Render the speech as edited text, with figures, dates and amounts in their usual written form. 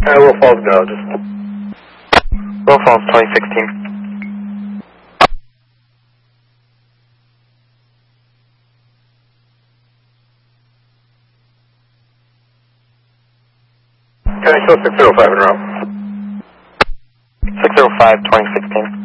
Will Falls go, just... Will Falls 2016. Can I show 605 en route? 605 2016.